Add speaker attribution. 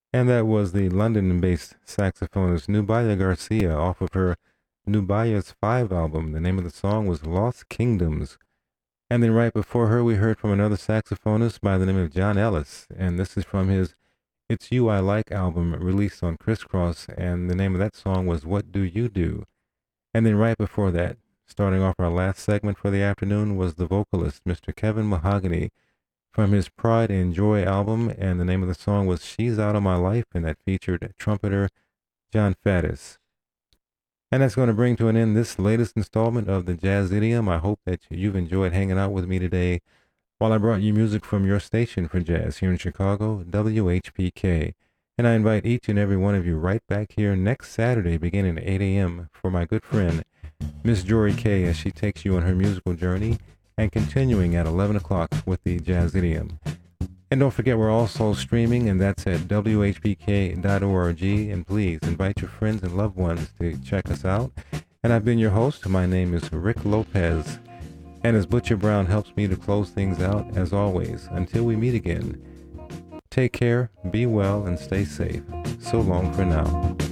Speaker 1: And that was the London-based saxophonist Nubia Garcia off of her Nubia's 5 album. The name of the song was Lost Kingdoms. And then right before her, we heard from another saxophonist by the name of John Ellis. And this is from his It's You I Like album released on Crisscross. And the name of that song was What Do You Do? And then right before that, starting off our last segment for the afternoon, was the vocalist, Mr. Kevin Mahogany, from his Pride and Joy album, and the name of the song was She's Out of My Life, and that featured trumpeter John Faddis. And that's going to bring to an end this latest installment of the Jazz Idiom. I hope that you've enjoyed hanging out with me today while I brought you music from your station for jazz here in Chicago, WHPK. And I invite each and every one of you right back here next Saturday beginning at 8 a.m. for my good friend, Miss Jory Kay, as she takes you on her musical journey, and continuing at 11 o'clock with the Jazz Idiom. And don't forget, we're also streaming, and that's at WHPK.org. And please invite your friends and loved ones to check us out. And I've been your host. My name is Rick Lopez. And as Butcher Brown helps me to close things out, as always, until we meet again, take care, be well, and stay safe. So long for now.